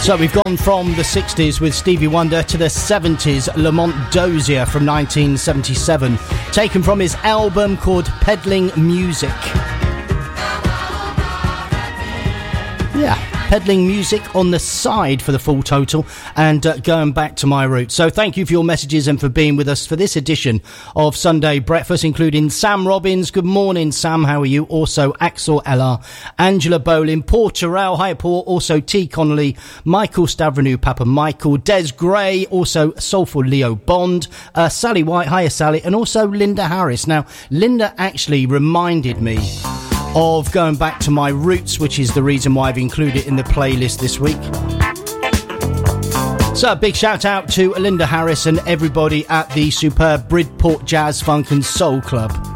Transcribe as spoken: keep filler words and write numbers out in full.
So we've gone from the sixties with Stevie Wonder to the seventies, Lamont Dozier from nineteen seventy-seven, taken from his album called Peddling Music. Yeah, Peddling Music on the side for the full total, and uh, going back to my roots. So thank you for your messages and for being with us for this edition of Sunday Breakfast, including Sam Robbins. Good morning, Sam. How are you? Also, Axel L R, Angela Bolin, Paul Terrell. Hi, Paul. Also, T. Connolly, Michael Stavrenou, Papa Michael, Des Gray, also Soulful Leo Bond, uh, Sally White. Hiya, Sally. And also Linda Harris. Now, Linda actually reminded me of going back to my roots, which is the reason why I've included it in the playlist this week. So a big shout out to Linda Harris and everybody at the superb Bridport Jazz Funk and Soul Club.